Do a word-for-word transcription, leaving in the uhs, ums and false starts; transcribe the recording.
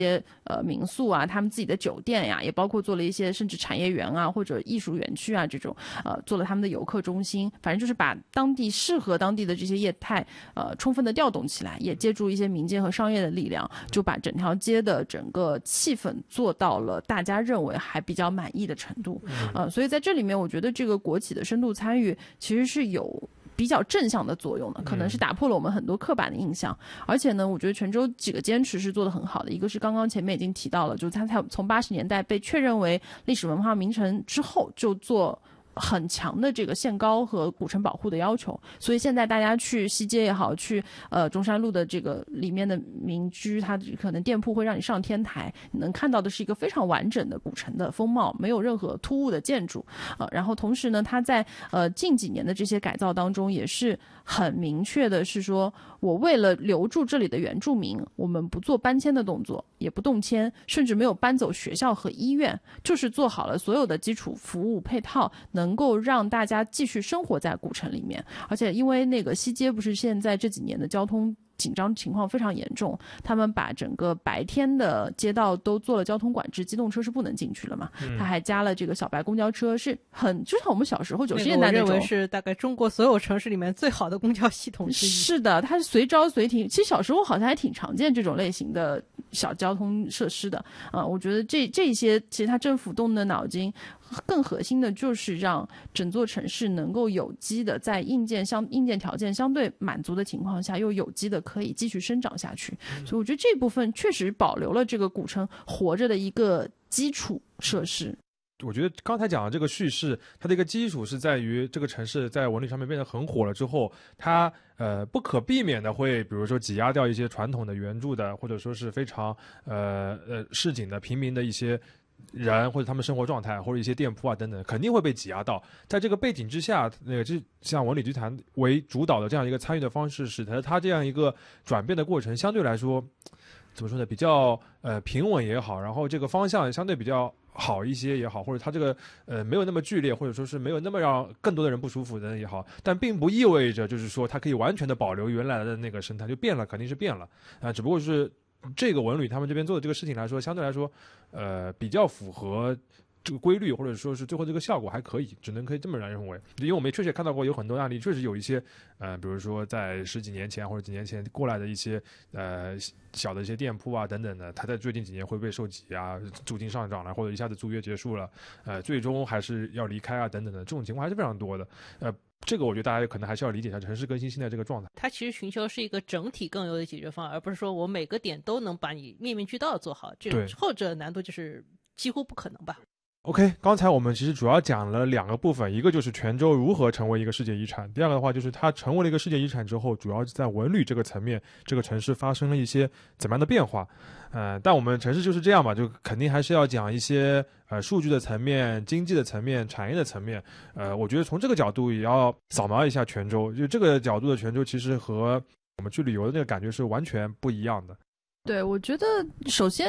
些呃民宿啊，他们自己的酒店呀，也包括做了一些甚至产业园啊或者艺术园区啊这种，呃，做了他们的游客中心，反正就是把当地适合当地的这些业态，呃，充分的调动起来，也借助一些民间和商业的力量，就把整条街的整个气氛做到了大家认为还比较满意的程度，呃，所以在这里面，我觉得这个国企的深度参与其实是有比较正向的作用的，可能是打破了我们很多刻板的印象。而且呢，我觉得泉州几个坚持是做得很好的，一个是刚刚前面已经提到了，就是它从八十年代被确认为历史文化名城之后，就做很强的这个限高和古城保护的要求，所以现在大家去西街也好，去呃中山路的这个里面的民居，它可能店铺会让你上天台，你能看到的是一个非常完整的古城的风貌，没有任何突兀的建筑，呃，然后同时呢，它在呃近几年的这些改造当中，也是很明确的是说，我为了留住这里的原住民，我们不做搬迁的动作，也不动迁，甚至没有搬走学校和医院，就是做好了所有的基础服务配套，能够让大家继续生活在古城里面。而且因为那个西街不是现在这几年的交通紧张情况非常严重，他们把整个白天的街道都做了交通管制，机动车是不能进去了嘛，嗯、他还加了这个小白公交车，是很就像我们小时候九十年代那种， 那个、我认为是大概中国所有城市里面最好的公交系统之一。 是的，它是随招随停，其实小时候好像还挺常见这种类型的小交通设施的啊、呃，我觉得这这些其实它政府动的脑筋更核心的就是让整座城市能够有机的在硬件相硬件条件相对满足的情况下，又有机的可以继续生长下去。所以我觉得这部分确实保留了这个古城活着的一个基础设施。 我觉得刚才讲的这个叙事，它的一个基础是在于这个城市在文旅上面变得很火了之后，它呃不可避免的会，比如说挤压掉一些传统的原住的，或者说是非常呃呃市井的平民的一些人或者他们生活状态或者一些店铺啊等等，肯定会被挤压到。在这个背景之下，那个就像文旅集团为主导的这样一个参与的方式，使得它这样一个转变的过程相对来说怎么说呢，比较呃平稳也好，然后这个方向相对比较好一些也好，或者它这个呃没有那么剧烈，或者说是没有那么让更多的人不舒服的也好，但并不意味着就是说它可以完全的保留原来的那个生态，就变了肯定是变了啊、呃，只不过是这个文旅他们这边做的这个事情来说，相对来说呃比较符合这个规律，或者说是最后这个效果还可以，只能可以这么认为。因为我们也确实看到过有很多案例，确实有一些呃比如说在十几年前或者几年前过来的一些呃小的一些店铺啊等等的，它在最近几年会被受挤啊，租金上涨了，或者一下子租约结束了，呃最终还是要离开啊等等的，这种情况还是非常多的。呃这个我觉得大家可能还是要理解一下城市更新现在这个状态。 它其实寻求是一个整体更优的解决方案，而不是说我每个点都能把你面面俱到的做好，这后者难度就是几乎不可能吧。 OK， 刚才我们其实主要讲了两个部分，一个就是泉州如何成为一个世界遗产，第二个的话就是它成为了一个世界遗产之后，主要是在文旅这个层面，这个城市发生了一些怎么样的变化。呃，但我们城市就是这样嘛，就肯定还是要讲一些呃数据的层面、经济的层面、产业的层面。呃，我觉得从这个角度也要扫描一下泉州，就这个角度的泉州其实和我们去旅游的那个感觉是完全不一样的。 对，我觉得首先